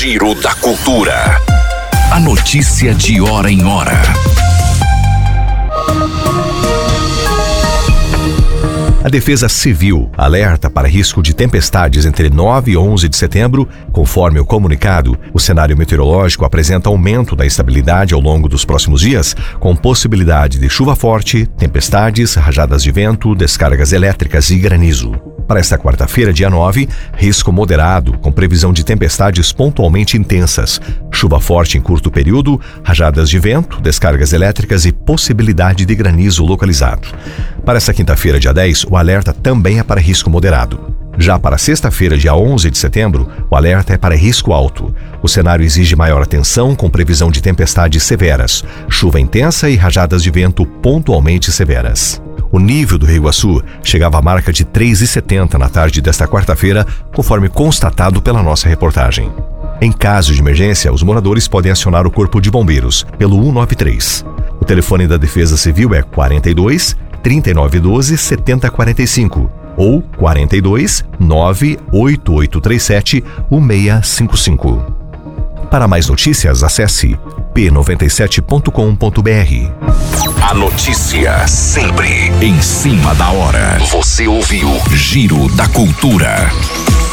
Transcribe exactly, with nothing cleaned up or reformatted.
Giro da Cultura. A notícia de hora em hora. A Defesa Civil alerta para risco de tempestades entre nove e onze de setembro. Conforme o comunicado, o cenário meteorológico apresenta aumento da estabilidade ao longo dos próximos dias, com possibilidade de chuva forte, tempestades, rajadas de vento, descargas elétricas e granizo. Para esta quarta-feira, dia nove, risco moderado, com previsão de tempestades pontualmente intensas, chuva forte em curto período, rajadas de vento, descargas elétricas e possibilidade de granizo localizado. Para esta quinta-feira, dia dez, o alerta também é para risco moderado. Já para sexta-feira, dia onze de setembro, o alerta é para risco alto. O cenário exige maior atenção, com previsão de tempestades severas, chuva intensa e rajadas de vento pontualmente severas. O nível do Rio Iguaçu chegava à marca de três e setenta na tarde desta quarta-feira, conforme constatado pela nossa reportagem. Em caso de emergência, os moradores podem acionar o Corpo de Bombeiros pelo cento e noventa e três. O telefone da Defesa Civil é quarenta e dois, trinta e nove doze, setenta quarenta e cinco ou quarenta e dois, nove oito oito três sete, um seis cinco cinco. Para mais notícias, acesse p noventa e sete ponto com ponto b r. A notícia sempre em cima da hora. Você ouviu Giro da Cultura.